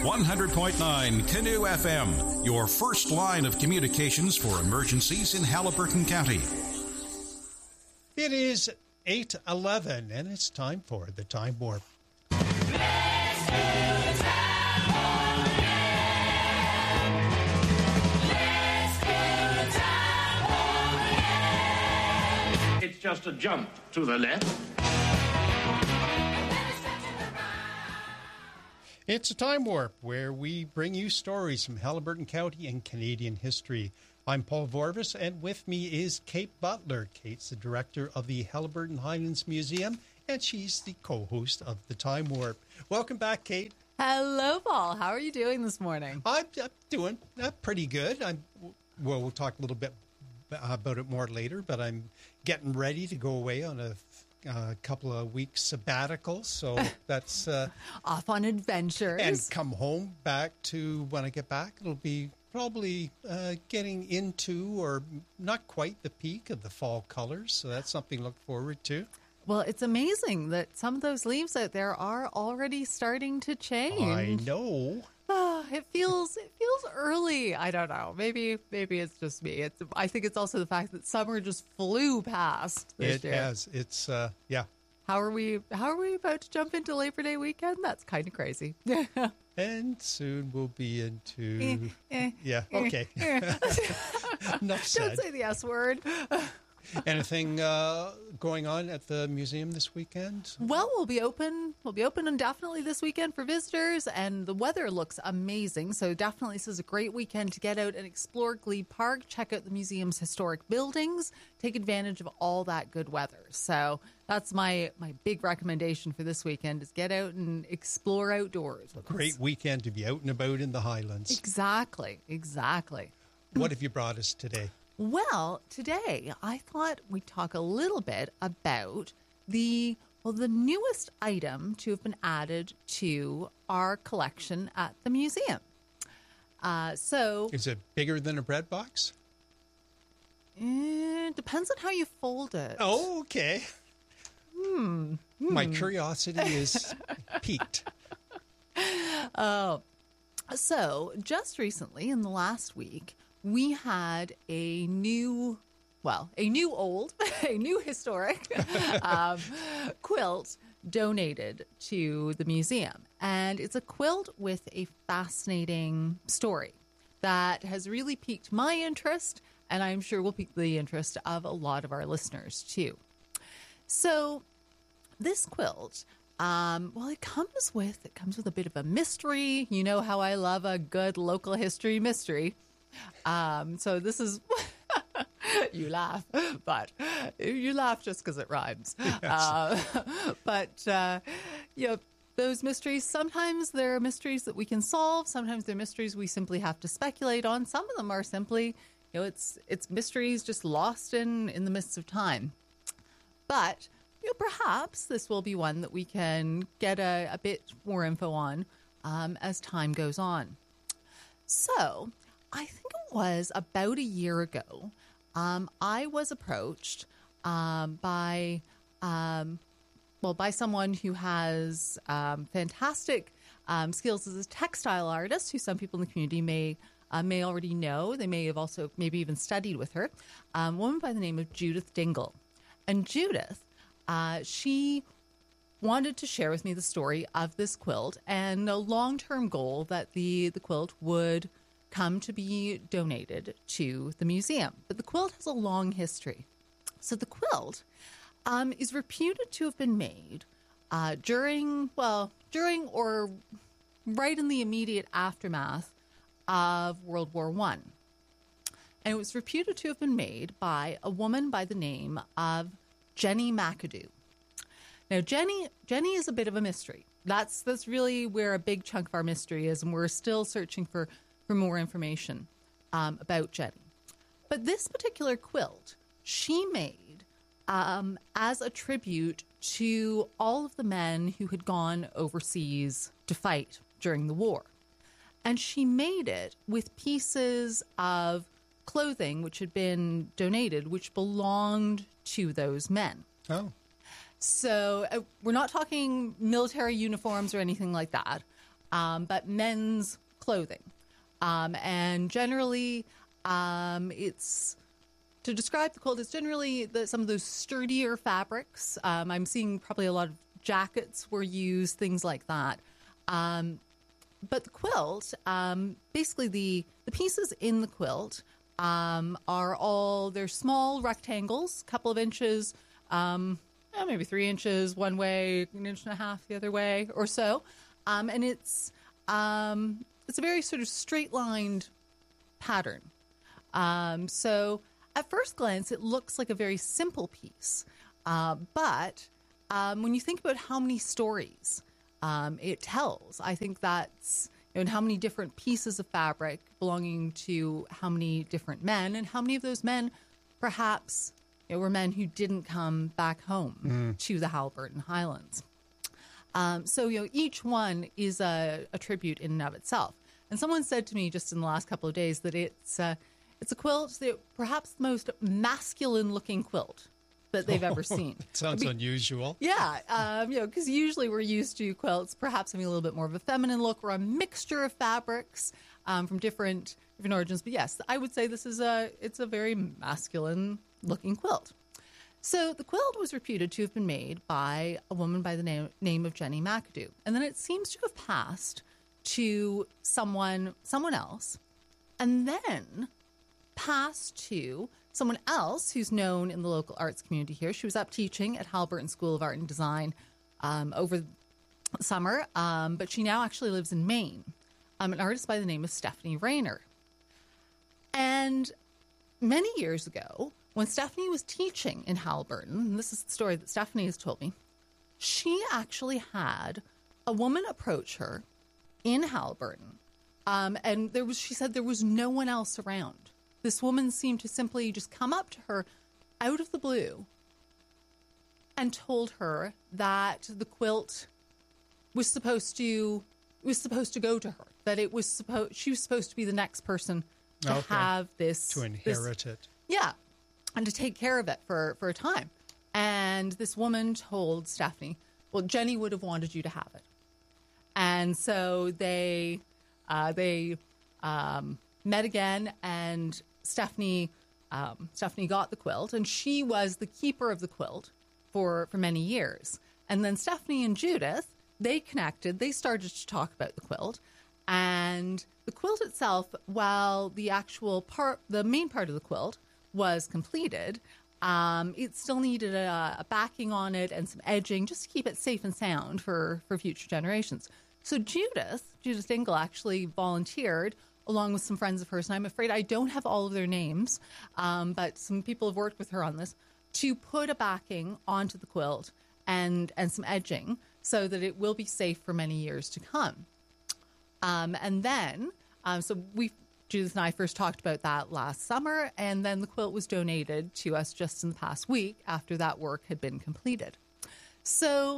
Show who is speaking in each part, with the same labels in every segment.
Speaker 1: 100.9 Canoe FM, your first line of communications for emergencies in Haliburton County.
Speaker 2: It is 8:11, and it's time for the Time Warp.
Speaker 3: It's just a jump to the left.
Speaker 2: It's a Time Warp, where we bring you stories from Haliburton County and Canadian history. I'm Paul Vorvis, and with me is Kate Butler. Kate's the director of the Haliburton Highlands Museum, and she's the co-host of the Time Warp. Welcome back, Kate.
Speaker 4: Hello, Paul. How are you doing this morning?
Speaker 2: I'm doing pretty good. We'll talk a little bit about it more later, but I'm getting ready to go away on a couple of weeks sabbatical, so that's
Speaker 4: off on adventures
Speaker 2: and come home back to when I get back. It'll be probably getting into, or not quite, the peak of the fall colors, so that's something to look forward to.
Speaker 4: Well, it's amazing that some of those leaves out there are already starting to change.
Speaker 2: I know.
Speaker 4: It feels early. I don't know. Maybe it's just me. I think it's also the fact that summer just flew past this year.
Speaker 2: It has. It's yeah.
Speaker 4: How are we about to jump into Labor Day weekend? That's kind of crazy.
Speaker 2: And soon we'll be into yeah. Okay. Enough said.
Speaker 4: Don't say the S word.
Speaker 2: Anything going on at the museum this weekend?
Speaker 4: Well, we'll be open indefinitely this weekend for visitors, and the weather looks amazing. So definitely this is a great weekend to get out and explore Glebe Park, check out the museum's historic buildings, take advantage of all that good weather. So that's my big recommendation for this weekend, is get out and explore outdoors.
Speaker 2: Great weekend to be out and about in the Highlands.
Speaker 4: Exactly.
Speaker 2: What have you brought us today?
Speaker 4: Well, today I thought we'd talk a little bit about the newest item to have been added to our collection at the museum.
Speaker 2: Is it bigger than a bread box?
Speaker 4: It depends on how you fold it.
Speaker 2: Oh, okay. My curiosity is piqued.
Speaker 4: Oh, so just recently, in the last week, we had a new historic quilt donated to the museum. And it's a quilt with a fascinating story that has really piqued my interest, and I'm sure will pique the interest of a lot of our listeners too. So this quilt, it comes with a bit of a mystery. You know how I love a good local history mystery. So this is, you laugh, but you laugh just because it rhymes. Yes. Those mysteries, sometimes there are mysteries that we can solve. Sometimes they're mysteries we simply have to speculate on. Some of them are simply, it's mysteries just lost in the midst of time. But, perhaps this will be one that we can get a bit more info on as time goes on. So I think it was about a year ago, I was approached by someone who has fantastic skills as a textile artist, who some people in the community may already know. They may have also maybe even studied with her. A woman by the name of Judith Dingle. And Judith, she wanted to share with me the story of this quilt and a long-term goal that the quilt would come to be donated to the museum. But the quilt has a long history. So the quilt is reputed to have been made during or right in the immediate aftermath of World War I. And it was reputed to have been made by a woman by the name of Jenny McAdoo. Now, Jenny is a bit of a mystery. That's really where a big chunk of our mystery is, and we're still searching for more information about Jenny. But this particular quilt she made as a tribute to all of the men who had gone overseas to fight during the war. And she made it with pieces of clothing which had been donated, which belonged to those men.
Speaker 2: Oh.
Speaker 4: So we're not talking military uniforms or anything like that. but men's clothing. And generally, it's, to describe the quilt, it's generally some of those sturdier fabrics. I'm seeing probably a lot of jackets were used, things like that. But the quilt, basically the pieces in the quilt are all, they're small rectangles, a couple of inches, maybe 3 inches one way, 1.5 inches the other way or so. And it's a very sort of straight-lined pattern. So at first glance, it looks like a very simple piece. But when you think about how many stories it tells, I think that's, and how many different pieces of fabric belonging to how many different men, and how many of those men perhaps were men who didn't come back home to the Haliburton Highlands. So, each one is a tribute in and of itself. And someone said to me just in the last couple of days that it's a quilt, perhaps the most masculine-looking quilt that they've ever seen.
Speaker 2: Sounds unusual.
Speaker 4: Yeah, because usually we're used to quilts perhaps having a little bit more of a feminine look or a mixture of fabrics from different origins. But yes, I would say it's a very masculine-looking quilt. So the quilt was reputed to have been made by a woman by the name of Jenny McAdoo. And then it seems to have passed to someone else, and then passed to someone else who's known in the local arts community here. She was up teaching at Haliburton School of Art and Design over the summer, but she now actually lives in Maine. An artist by the name of Stephanie Rayner. And many years ago, when Stephanie was teaching in Haliburton, and this is the story that Stephanie has told me, she actually had a woman approach her in Haliburton, and she said there was no one else around. This woman seemed to simply just come up to her out of the blue and told her that the quilt was supposed to go to her, that she was supposed to be the next person to have this,
Speaker 2: to inherit it.
Speaker 4: Yeah, and to take care of it for a time. And this woman told Stephanie, well, Jenny would have wanted you to have it. And so they met again, and Stephanie got the quilt, and she was the keeper of the quilt for many years. And then Stephanie and Judith, they connected. They started to talk about the quilt, and the quilt itself, while the main part of the quilt was completed, it still needed a backing on it and some edging just to keep it safe and sound for future generations. So Judith Dingle actually volunteered along with some friends of hers, and I'm afraid I don't have all of their names, but some people have worked with her on this, to put a backing onto the quilt and some edging so that it will be safe for many years to come. And then, Judith and I first talked about that last summer, and then the quilt was donated to us just in the past week after that work had been completed. So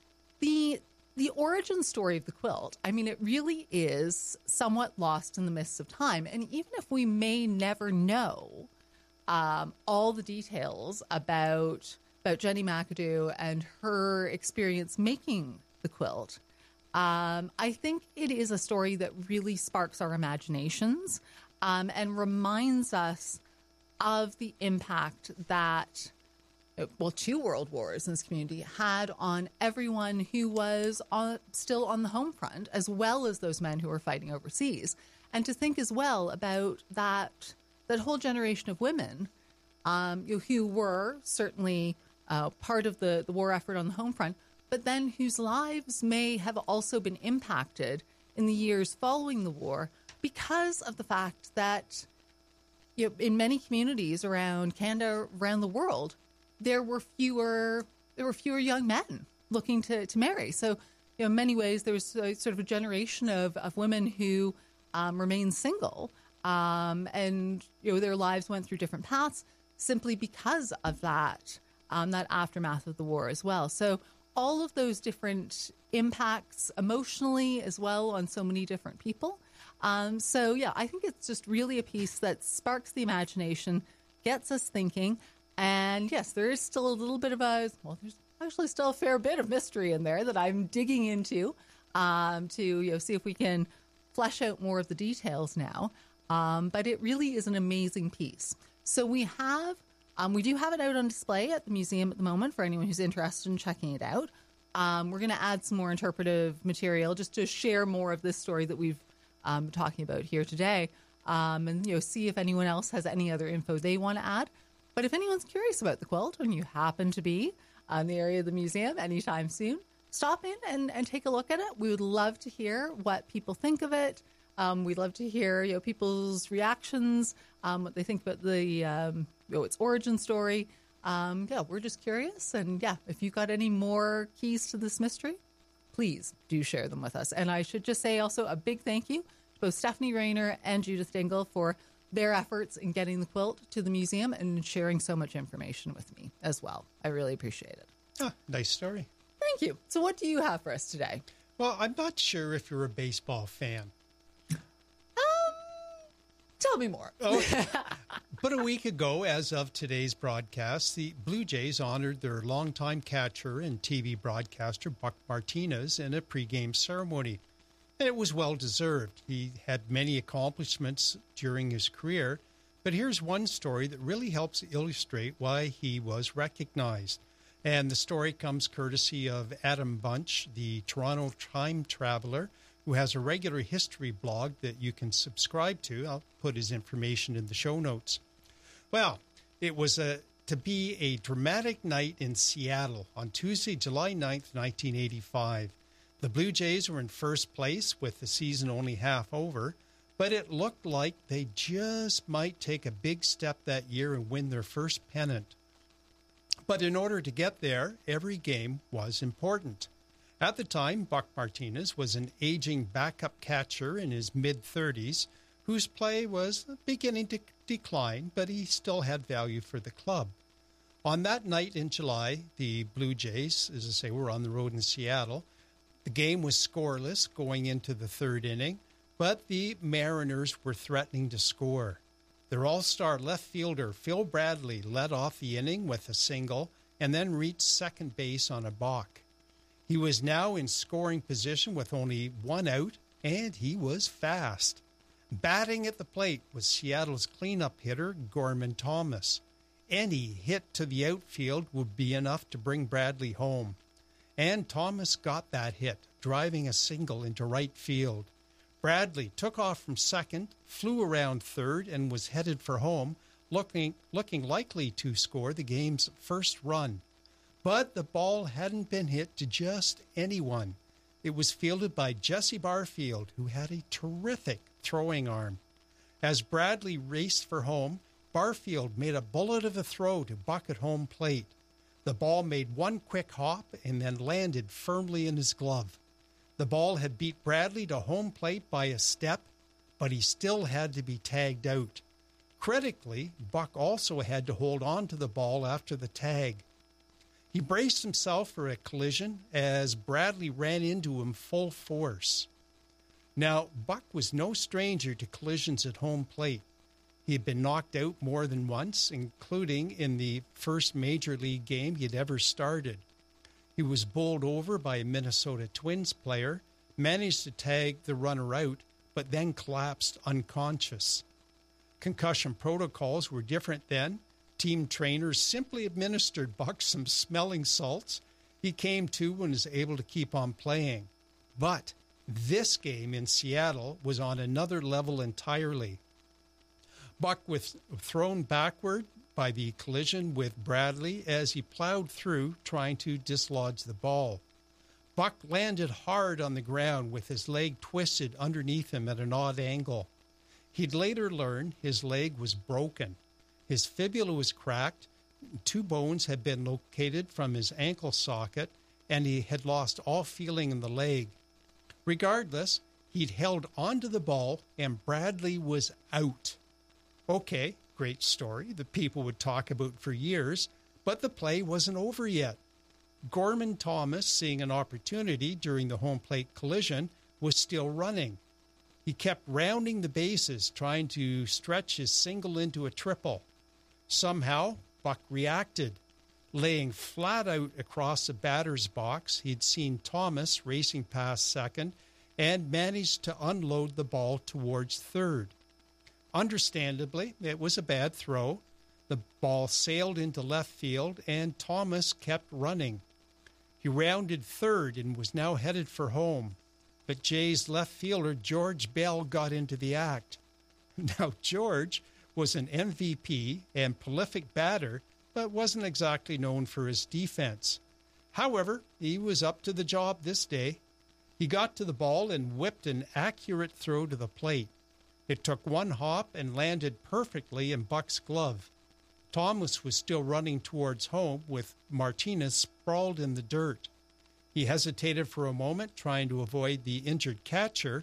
Speaker 4: the origin story of the quilt, I mean, it really is somewhat lost in the mists of time. And even if we may never know all the details about Jenny McAdoo and her experience making the quilt, I think it is a story that really sparks our imaginations and reminds us of the impact that, two world wars in this community had on everyone who was still on the home front, as well as those men who were fighting overseas. And to think as well about that whole generation of women who were certainly part of the war effort on the home front, but then whose lives may have also been impacted in the years following the war because of the fact that in many communities around Canada, around the world, there were fewer young men looking to marry. So, in many ways, there was sort of a generation of women who remained single, and their lives went through different paths simply because of that aftermath of the war as well. So, all of those different impacts emotionally as well on so many different people. I think it's just really a piece that sparks the imagination, gets us thinking. And yes, there is still a little bit of there's actually still a fair bit of mystery in there that I'm digging into. to see if we can flesh out more of the details now. But it really is an amazing piece. So we do have it out on display at the museum at the moment for anyone who's interested in checking it out. We're going to add some more interpretive material just to share more of this story that we've been talking about here today, and see if anyone else has any other info they want to add. But if anyone's curious about the quilt and you happen to be in the area of the museum anytime soon, stop in and take a look at it. We would love to hear what people think of it. We'd love to hear people's reactions, what they think about the its origin story. We're just curious. And if you've got any more keys to this mystery, please do share them with us. And I should just say also a big thank you to both Stephanie Rayner and Judith Dingle for their efforts in getting the quilt to the museum and sharing so much information with me as well. I really appreciate it.
Speaker 2: Nice story.
Speaker 4: Thank you. So what do you have for us today?
Speaker 2: Well, I'm not sure if you're a baseball fan.
Speaker 4: Tell me more.
Speaker 2: But a week ago, as of today's broadcast, the Blue Jays honored their longtime catcher and TV broadcaster, Buck Martinez, in a pregame ceremony. And it was well-deserved. He had many accomplishments during his career, but here's one story that really helps illustrate why he was recognized. And the story comes courtesy of Adam Bunch, the Toronto time traveler, who has a regular history blog that you can subscribe to. I'll put his information in the show notes. Well, it was to be a dramatic night in Seattle on Tuesday, July 9th, 1985. The Blue Jays were in first place with the season only half over, but it looked like they just might take a big step that year and win their first pennant. But in order to get there, every game was important. At the time, Buck Martinez was an aging backup catcher in his mid-30s whose play was beginning to decline, but he still had value for the club. On that night in July, the Blue Jays, as I say, were on the road in Seattle. The game was scoreless going into the third inning, but the Mariners were threatening to score. Their all-star left fielder, Phil Bradley, led off the inning with a single and then reached second base on a balk. He was now in scoring position with only one out, and he was fast. Batting at the plate was Seattle's cleanup hitter, Gorman Thomas. Any hit to the outfield would be enough to bring Bradley home. And Thomas got that hit, driving a single into right field. Bradley took off from second, flew around third, and was headed for home, looking likely to score the game's first run. But the ball hadn't been hit to just anyone. It was fielded by Jesse Barfield, who had a terrific throwing arm. As Bradley raced for home, Barfield made a bullet of a throw to Buck at home plate. The ball made one quick hop and then landed firmly in his glove. The ball had beat Bradley to home plate by a step, but he still had to be tagged out. Critically, Buck also had to hold on to the ball after the tag. He braced himself for a collision as Bradley ran into him full force. Now, Buck was no stranger to collisions at home plate. He had been knocked out more than once, including in the first major league game he had ever started. He was bowled over by a Minnesota Twins player, managed to tag the runner out, but then collapsed unconscious. Concussion protocols were different then. Team trainers simply administered Buck some smelling salts. He came to and was able to keep on playing. But this game in Seattle was on another level entirely. Buck was thrown backward by the collision with Bradley as he plowed through trying to dislodge the ball. Buck landed hard on the ground with his leg twisted underneath him at an odd angle. He'd later learn his leg was broken. His fibula was cracked, 2 bones had been located from his ankle socket, and he had lost all feeling in the leg. Regardless, he'd held onto the ball, and Bradley was out. Okay, great story that people would talk about for years, but the play wasn't over yet. Gorman Thomas, seeing an opportunity during the home plate collision, was still running. He kept rounding the bases, trying to stretch his single into a triple. Somehow, Buck reacted. Laying flat out across the batter's box, he'd seen Thomas racing past second and managed to unload the ball towards third. Understandably, it was a bad throw. The ball sailed into left field, and Thomas kept running. He rounded third and was now headed for home. But Jay's left fielder, George Bell, got into the act. Now, George was an MVP and prolific batter, but wasn't exactly known for his defense. However, he was up to the job this day. He got to the ball and whipped an accurate throw to the plate. It took one hop and landed perfectly in Buck's glove. Thomas was still running towards home with Martinez sprawled in the dirt. He hesitated for a moment, trying to avoid the injured catcher,